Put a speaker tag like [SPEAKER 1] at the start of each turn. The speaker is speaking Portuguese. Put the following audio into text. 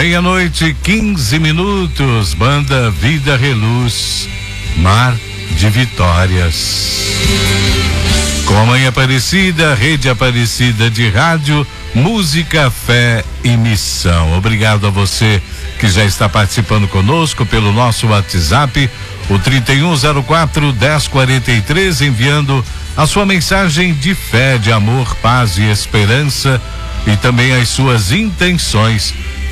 [SPEAKER 1] Meia-noite, 15 minutos. Banda Vida Reluz, Mar de Vitórias. Com a Mãe Aparecida, Rede Aparecida de Rádio, música, fé e missão. Obrigado a você que já está participando conosco pelo nosso WhatsApp, o 3104-1043, enviando a sua mensagem de fé, de amor, paz e esperança e também as suas intenções